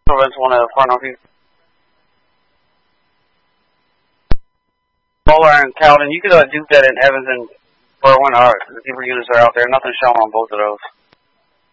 Province 1 of far northeast. Bowler and Cowden, you could do that in Evans and Berwyn. The deeper units are out there. Nothing shown on both of those.